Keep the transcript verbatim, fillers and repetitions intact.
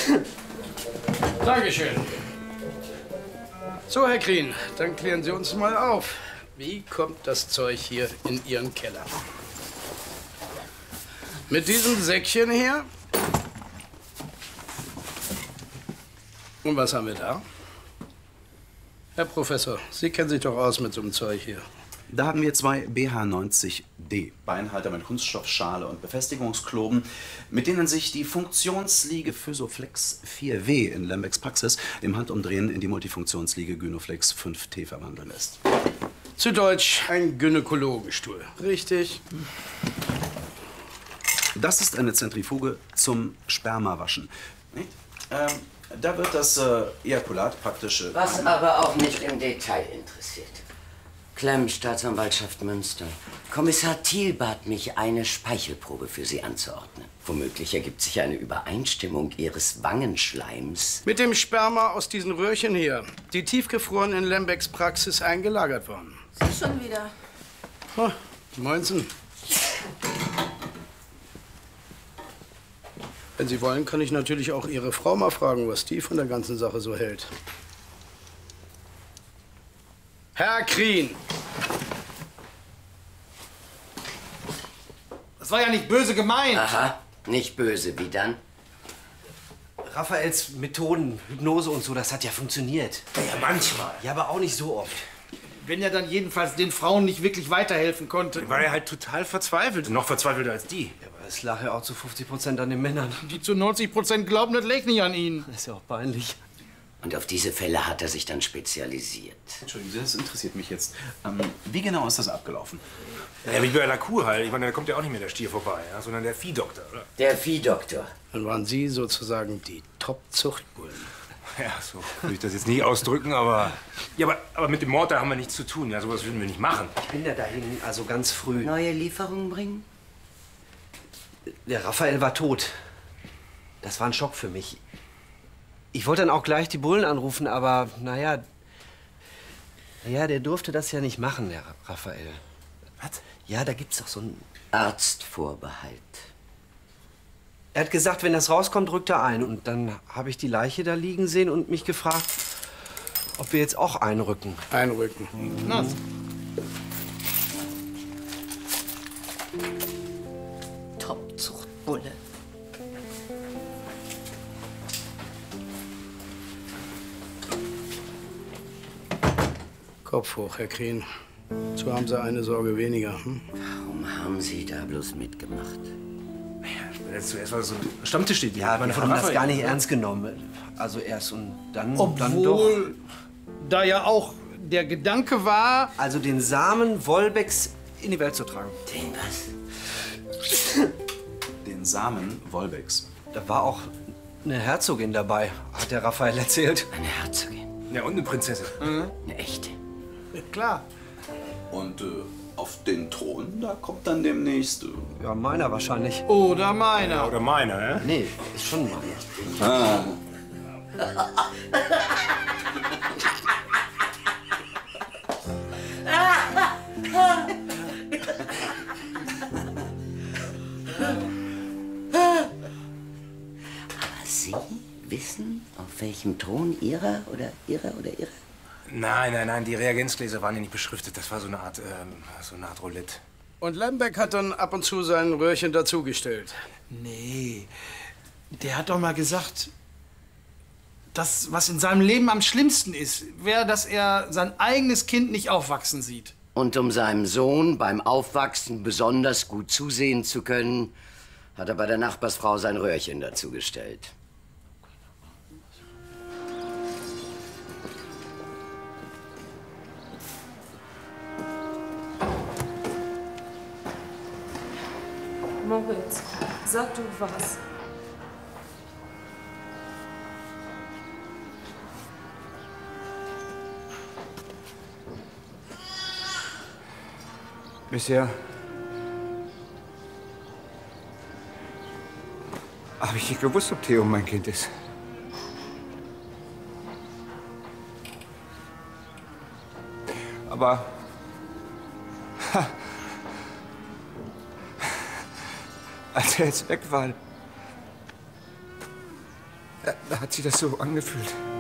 Dankeschön. So, Herr Krien, dann klären Sie uns mal auf. Wie kommt das Zeug hier in Ihren Keller? Mit diesem Säckchen hier? Und was haben wir da? Herr Professor, Sie kennen sich doch aus mit so einem Zeug hier. Da haben wir zwei B H neunzig D, Beinhalter mit Kunststoffschale und Befestigungskloben, mit denen sich die Funktionsliege Physoflex vier W in Lembecks Praxis im Handumdrehen in die Multifunktionsliege Gynoflex fünf T verwandeln lässt. Zu Deutsch ein Gynäkologenstuhl, richtig? Das ist eine Zentrifuge zum Spermawaschen. Nicht? Ähm, da wird das äh, Ejakulat praktisch... Äh, Was aber auch nicht im Detail interessiert. Klemm, Staatsanwaltschaft Münster. Kommissar Thiel bat mich, eine Speichelprobe für Sie anzuordnen. Womöglich ergibt sich eine Übereinstimmung Ihres Wangenschleims mit dem Sperma aus diesen Röhrchen hier, die tiefgefroren in Lembecks Praxis eingelagert waren. Sie schon wieder. Oh, meinsen? Wenn Sie wollen, kann ich natürlich auch Ihre Frau mal fragen, was die von der ganzen Sache so hält. Herr Krien! Das war ja nicht böse gemeint. Aha, nicht böse. Wie dann? Raphaels Methoden, Hypnose und so, das hat ja funktioniert. Ja, manchmal. Ja, aber auch nicht so oft. Wenn er dann jedenfalls den Frauen nicht wirklich weiterhelfen konnte. War er halt total verzweifelt. Noch verzweifelter als die. Ja, aber es lag ja auch zu fünfzig Prozent an den Männern. Die zu neunzig Prozent glauben, das lag nicht an ihnen. Das ist ja auch peinlich. Und auf diese Fälle hat er sich dann spezialisiert. Entschuldigen Sie, das interessiert mich jetzt. Ähm, wie genau ist das abgelaufen? Ja, wie bei einer Kuh halt. Ich meine, da kommt ja auch nicht mehr der Stier vorbei, ja? Sondern der Viehdoktor, oder? Der Viehdoktor. Dann waren Sie sozusagen die Top-Zuchtbullen. Ja, so würde ich das jetzt nicht ausdrücken, aber... Ja, aber, aber mit dem Mord, da haben wir nichts zu tun. Ja, sowas würden wir nicht machen. Ich bin ja dahin, also ganz früh. Neue Lieferungen bringen? Der Raphael war tot. Das war ein Schock für mich. Ich wollte dann auch gleich die Bullen anrufen, aber naja... Ja, der durfte das ja nicht machen, der Raphael. Was? Ja, da gibt's doch so einen... Arztvorbehalt. Er hat gesagt, wenn das rauskommt, rückt er ein. Und dann habe ich die Leiche da liegen sehen und mich gefragt, ob wir jetzt auch einrücken. Einrücken. Na, Top-Zuchtbulle. Kopf hoch, Herr Krien. So haben Sie eine Sorge weniger. Hm? Warum haben Sie da bloß mitgemacht? Jetzt zuerst war das so ein Stammtisch steht. Ja, wir haben das gar nicht ernst genommen. Also erst und dann, obwohl dann doch. Da ja auch der Gedanke war... Also den Samen Wolbecks in die Welt zu tragen. Den was? Den Samen Wolbecks. Da war auch eine Herzogin dabei, hat der Raphael erzählt. Eine Herzogin? Ja, und eine Prinzessin. Mhm. Eine echte? Ja, klar. Und äh, auf den Thron, da kommt dann demnächst... Äh, Ja, meiner wahrscheinlich. Oder meiner. Oder meiner, ja? Nee, ist schon meiner. ah. Aber Sie wissen, auf welchem Thron Ihrer oder Ihrer oder Ihrer? Nein, nein, nein, die Reagenzgläser waren ja nicht beschriftet. Das war so eine Art, ähm, so eine Art Roulette. Und Lembeck hat dann ab und zu sein Röhrchen dazugestellt. Nee, der hat doch mal gesagt, das, was in seinem Leben am schlimmsten ist, wäre, dass er sein eigenes Kind nicht aufwachsen sieht. Und um seinem Sohn beim Aufwachsen besonders gut zusehen zu können, hat er bei der Nachbarsfrau sein Röhrchen dazugestellt. Moritz, sag du was. Bisher habe ich nicht gewusst, ob Theo mein Kind ist. Aber ha, als er jetzt weg war, Da hat sich das so angefühlt.